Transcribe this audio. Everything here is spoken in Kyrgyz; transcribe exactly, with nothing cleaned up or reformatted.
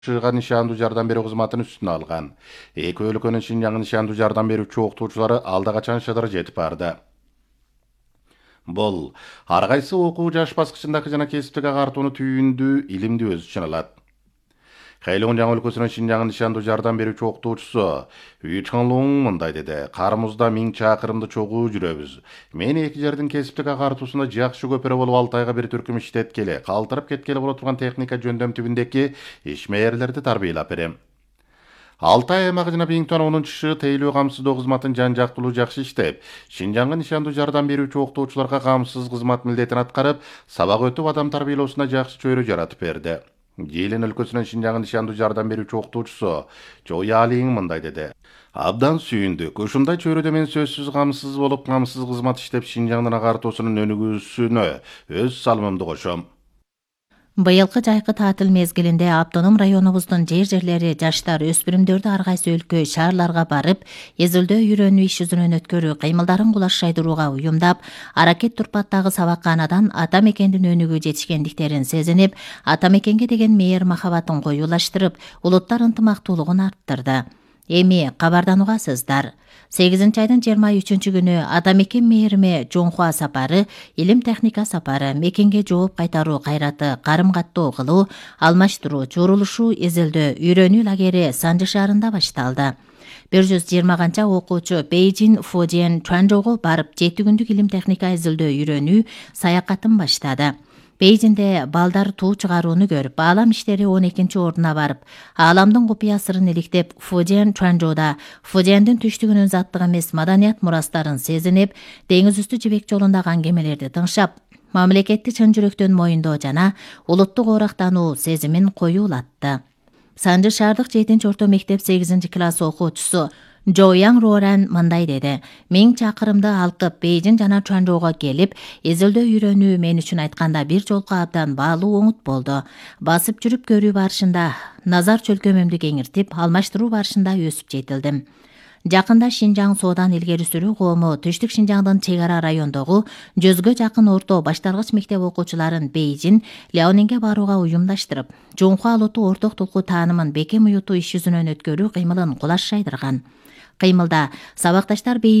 Шыға нишандуу жардам берүү кызматын үстүнө алган. Эки өлкөнүн Шинжаңга нишандуу жардам берүүчү окутуучулары алда качан шыдыр жетип барды. Бул ар кайсы окуу жаш баскычындагы жана кесиптик агартууну түйүндүү, илимди өз ичине алат. Хэйлонжаң өлкөсүнүн Шинжаңга нишандуу жардам берүүчү окутуучусу Үй Чаңлуң мындай деди: "Карымызда миң чакырымды чогуу жүрөбүз. Мен эки жердин кесиптик агартуусунда жакшы көпүрө болуп алты айга бир түркүм иштеткеле, калтырып кеткеле боло турган техника жөндөм түбүндөгү ишмээрлерди тарбийлап берем. алты ай аймагы жана биң тонн онунчу шы тейлөө камсыздоо кызматын жан жактылуу жакшы иштеп, Шинжаңга нишандуу жардам берүүчү окутуучуларга камсыз кызмат милдетин аткарып, сабак өтүп адам тарбиялоосуна жакшы чөйрө жаратып берди. Жээлен өлкөсүнүн Шинжаңга нишандуу жардам берүүчү окутуучусу Чо Ялиң мындай деди: "Абдан сүйүндүк. Ушундай чөйрөдө мен сөзсүз камсыз болуп, камсыз кызмат иштеп, Шинжаңдын агартуусунун өнүгүүсүнө өз салымымды кошом." Быйылкы жайкы таатыл мезгилинде автоном районубуздун жер-жерлери жаштар, өспүрүмдөрдү ар кайсы өлкө, шаарларга барып, эзилдөө үйрөнүү иш жүзүнөн өткөрүү, кыймылдарын кулаш шайдырууга уюмдап, аракет турпаттагы сабакканадан ата мекендин өнүгүү жетишкендиктерин сезинип, ата мекенге деген мээр махабатын коюулаштырып, улуттар ынтымактуулугун арттырды. Эми кабардан угасыздар. сегизинчи айдын жыйырма үчүнчү күнү ата мекен мээриме Жоңхуа сапары, илим техника сапары, мекенге жооп кайтаруу кайраты, карым каттоо кылуу, алмаштыруу, чурулушуу, эзилдөө, үйрөнүү лагери Санжы шаарында башталды. бир жүз жыйырма канча окуучу Бейжин, Фуден, Чуанчжоуго барып, жети күндүк илим техника эзилдөө үйрөнүү саякатын баштады. Бейжинде балдар туу чыгарууну көрүп, аалам иштери он экинчи ордуна барып, ааламдын купуя сырын иликтеп, Фуден, Чуанчжоуда Фудендин түштүгүнүн заттык эмес маданият мурастарын сезинип, деңиз үстү жибек жолундагы аңгемелерди тыңшап, мамлекетти чын жүрөктөн моюндоо жана улуттук орактануу сезимин коюулатты. Санжы шаардык жетинчи орто мектеп сегизинчи класс окуучусу Жояң Роран мындай деди: "Миң чакырымды алкып, Бейжин жана Чуанчжоуга келип, эзилдөө үйрөнүү мен үчүн айтканда бир жолку абдан баалуу оңут болду. Басып жүрүп көрүү барышында назар чөлкөмөмдү кеңиртип, алмаштыруу барышында өсүп жетилдим. Жакында Шинжаң Соодан илгери сүрүү коому Түштүк Шинжаңдын чек ара райондогу жүзгө жакын орто башталгыч мектеп окуучуларын Бейжин, Ляонинге барууга уюмдаштырып, Жоңхуа улуттук орток тулкуу таанымын бекем уютуу иш жүзүнөн өткөрүү кыймылын кулаш шайдырган. Кыймылда сабакташтар